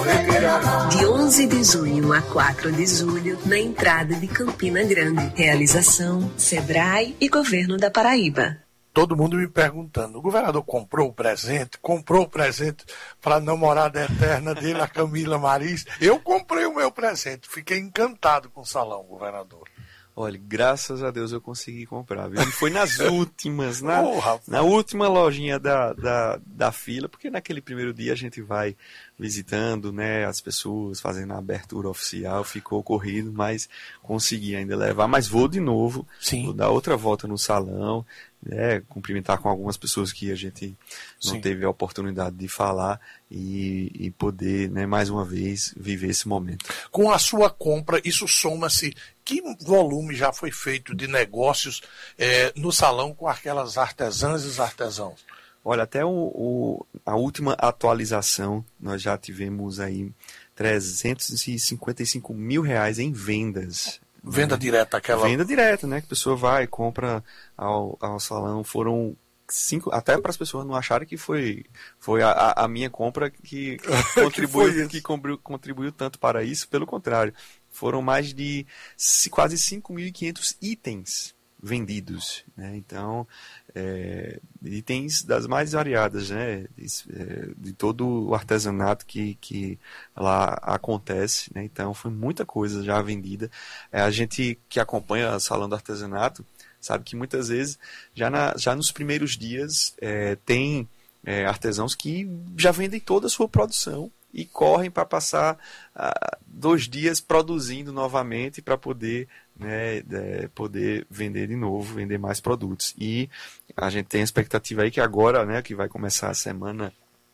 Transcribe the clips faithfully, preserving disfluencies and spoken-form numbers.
De onze de junho a quatro de julho, na entrada de Campina Grande. Realização, Sebrae e Governo da Paraíba. Todo mundo me perguntando, o governador comprou o presente? Comprou o presente para a namorada eterna dele, a Camila Maris? Eu comprei o meu presente, fiquei encantado com o salão, governador. Olha, graças a Deus eu consegui comprar, viu? E foi nas últimas, na, oh, na última lojinha da, da, da fila, porque naquele primeiro dia a gente vai visitando, né, as pessoas, fazendo a abertura oficial, ficou corrido, mas consegui ainda levar, mas vou de novo, Sim. vou dar outra volta no salão, né, cumprimentar com algumas pessoas que a gente não Sim. teve a oportunidade de falar e, e poder, né, mais uma vez, viver esse momento. Com a sua compra, isso soma-se, que volume já foi feito de negócios é, no salão com aquelas artesãs e os artesãos? Olha, até o, o, a última atualização, nós já tivemos aí trezentos e cinquenta e cinco mil reais em vendas. Venda né? direta, aquela... Venda direta, né? Que a pessoa vai, compra ao, ao salão, foram cinco, até para as pessoas não acharem que foi, foi a, a minha compra que contribuiu, que, que contribuiu, contribuiu tanto para isso, pelo contrário, foram mais de quase cinco mil e quinhentos itens vendidos, né? Então, é, itens das mais variadas, né? De, é, de todo o artesanato que, que lá acontece, né? Então, foi muita coisa já vendida. É, a gente que acompanha o Salão do Artesanato sabe que muitas vezes, já, na, já nos primeiros dias, é, tem é, artesãos que já vendem toda a sua produção e correm para passar uh, dois dias produzindo novamente para poder, né, é, poder vender de novo, vender mais produtos. E a gente tem a expectativa aí que agora, né, que vai começar a semana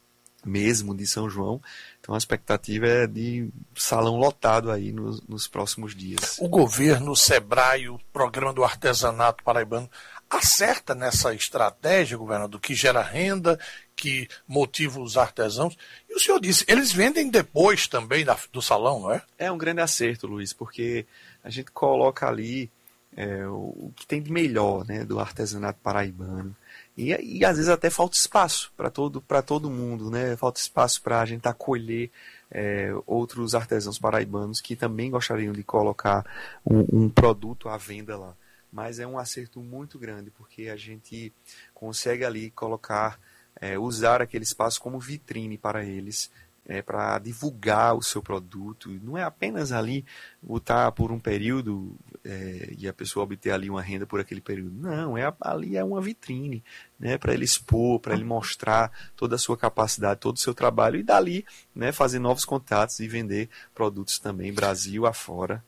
mesmo de São João, então a expectativa é de salão lotado aí nos, nos próximos dias. O governo, o Sebrae, o programa do artesanato paraibano, acerta nessa estratégia, governador, que gera renda, que motiva os artesãos. E o senhor disse, eles vendem depois também da, do salão, não é? É um grande acerto, Luiz, porque a gente coloca ali é, o, o que tem de melhor, né, do artesanato paraibano. E, e às vezes até falta espaço para todo, para todo mundo, né? Falta espaço para a gente acolher é, outros artesãos paraibanos que também gostariam de colocar um, um produto à venda lá. Mas é um acerto muito grande, porque a gente consegue ali colocar, é, usar aquele espaço como vitrine para eles, é, para divulgar o seu produto. Não é apenas ali botar por um período é, e a pessoa obter ali uma renda por aquele período. Não, é, ali é uma vitrine, né, para ele expor, para ele mostrar toda a sua capacidade, todo o seu trabalho e dali, né, fazer novos contatos e vender produtos também Brasil afora,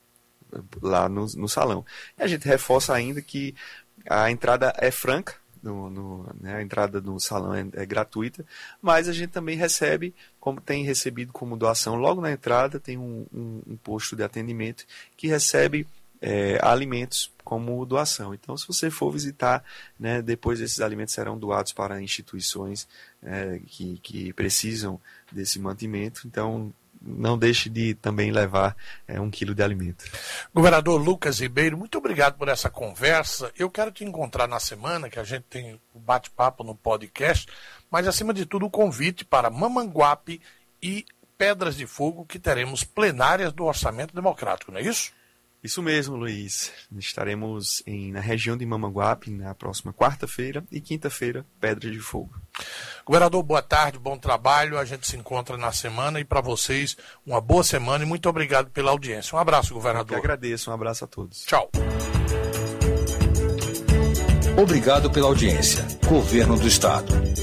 lá no, no salão. E a gente reforça ainda que a entrada é franca, no, no, né, a entrada no salão é, é gratuita, mas a gente também recebe, como tem recebido como doação logo na entrada, tem um, um, um posto de atendimento que recebe é, alimentos como doação. Então, se você for visitar, né, depois esses alimentos serão doados para instituições é, que, que precisam desse mantimento. Então, não deixe de também levar é, um quilo de alimento. Governador Lucas Ribeiro, muito obrigado por essa conversa. Eu quero te encontrar na semana, que a gente tem o bate-papo no podcast, mas acima de tudo o convite para Mamanguape e Pedras de Fogo, que teremos plenárias do Orçamento Democrático, não é isso? Isso mesmo, Luiz. Estaremos em, na região de Mamanguape na próxima quarta-feira e quinta-feira, Pedras de Fogo. Governador, boa tarde, bom trabalho. A gente se encontra na semana e para vocês uma boa semana e muito obrigado pela audiência. Um abraço, governador. Eu que agradeço, um abraço a todos. Tchau. Obrigado pela audiência. Governo do Estado.